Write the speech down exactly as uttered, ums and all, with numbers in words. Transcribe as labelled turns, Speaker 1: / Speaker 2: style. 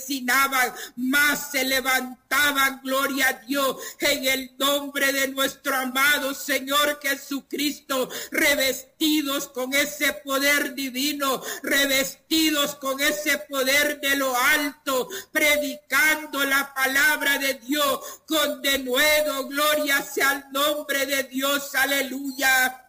Speaker 1: más se levantaban, gloria a Dios, en el nombre de nuestro amado Señor Jesucristo, revestidos con ese poder divino, revestidos con ese poder de lo alto, predicando la palabra de Dios con denuedo, gloria sea al nombre de Dios, aleluya.